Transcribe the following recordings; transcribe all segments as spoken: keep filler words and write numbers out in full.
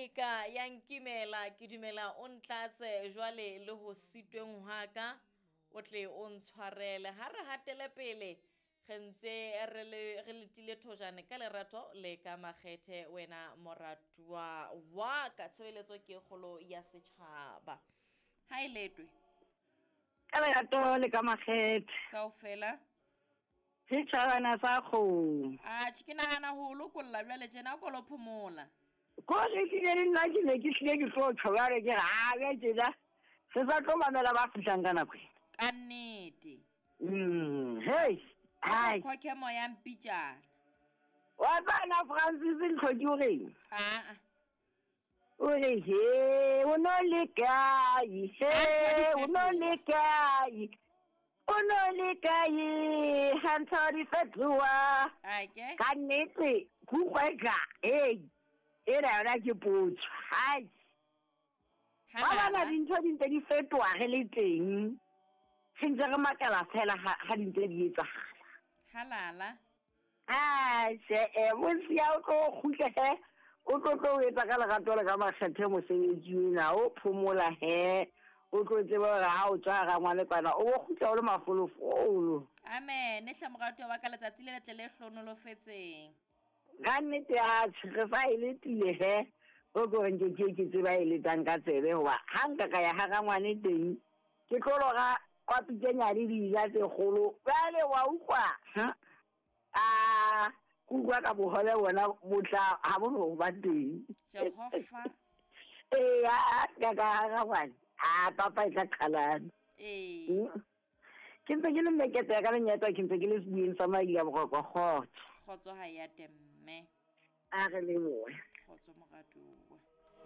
Monica yankimela ke dumela o ntlatse jwale le ho sitweng hwa ka o tle o ntshwarele ha re hatele pele re ntse re le re letile thojane ka lerato le ka makgethe wena moratuwa wa ka tshebeletso ke kgolo ya setjhaba ha iletwe ka lerato le ka makgethe kaofela setjhabana sa kgo a ke nahana ho lokolla jwale tjena o ko lo phomola ko le ke le nna ke ne ke hlile ke tlo tshwara ke ha ya tsela se sa tlo mamela ba fihlang ka nako ka nnete mm hey hai kwa ke mo ya mpitjana wa bana Francis Ntlhoki o reng a a o re he o no le kae he o no le kae o no le kae hantho di fetwa ake ka nnete go kwega hey era yona ke potso hai ha bana dintho di ntse di fetwa ge le teng se ntse re makala fela ga dintse di etsagala halala ah se e mo sia o tlo khutla he o tlo tlo etsa ka lerato le ka makgethe mosebetsi na o phomola he o tlo tseba ga ha o tswa ga ngwane kwana o go khutla o le mafolofolo amen ne hla morato wa ka letsatsi le letle le hlonolofetseng ga nnete a tshega ile tile he o go re ke ke tseba ile tang ka tsebe hoba ha nka ka ya ha ga ngwane teng ke tlolo ga kwa pitsenyane di ya tse golo bale wa ukwa ha a kuwa ka bohole bona botla ha bono ba teng Jehova eh a ka ga ga ngwane a papa e tla khalana eh ke ntse ke le mekete ka lenyata ke ntse ke le sebueng sa mai ya bogwa khotso khotso ha ya temme a re le boe khotso mogatuwa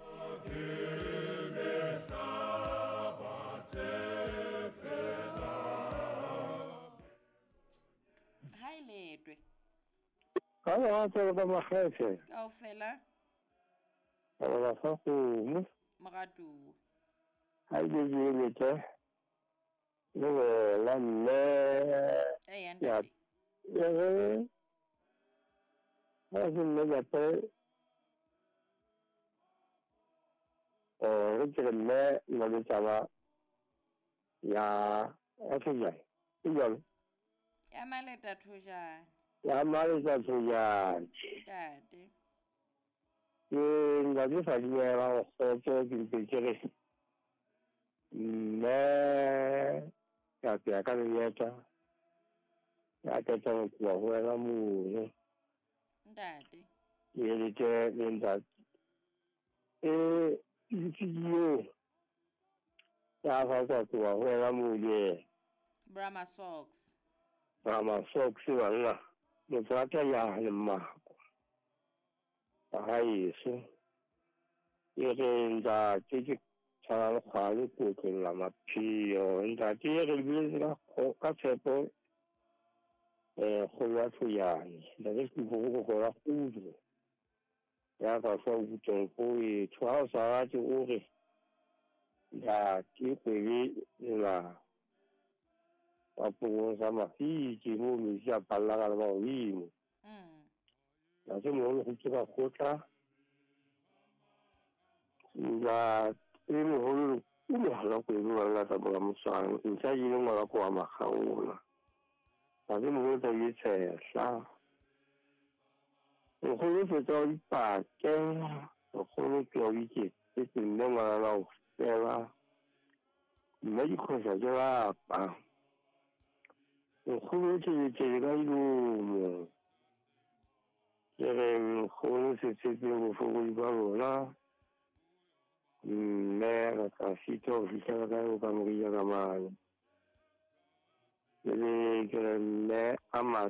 hai letwe ka wa tsela ba makgethe kaofela ba sa go mo mogatuwa ha ke le tse le la nne eh anda ya ya ha se nne ya pe eh ke nne la le tsaba ya a ke ya ya ya maleta thojana ya maleta thojana tate ke nga di sa di ya go tso ke ke ke ne ya ya ka le yeta ya ka tsa go wa la mu tate ye le ke le nda eh video ya fa kwa kwa wa la mu ye Brahma socks Brahma socks wala le trata ya le ma ai so ye nda ke ke tsara khale ko ke la ma pi o nda ke re bi la ko ka tsepo eh go ya tsuyane da ke go go la kudu ya ka so go tsong ko e tswa sa ga o re ya ke pele la wa po sa ma fi ke mo mi sia palla ga ba wi mm ya se mo go tswa go tla ya e mo ho o mo hala ko e la ta ba mo sa ntsa yi mo la ko ma khaula ta se mo ta yi tse sa o go le fetsa di pa ke o go le ke o ke ke ke nne ngwana la o fela mme di khosa ja la pa o go le ke ke ga i mo ke re go le se se ke mo fo go ba la mme ra ka fito fitela ka o ka mo ya ka mane le ke ne ama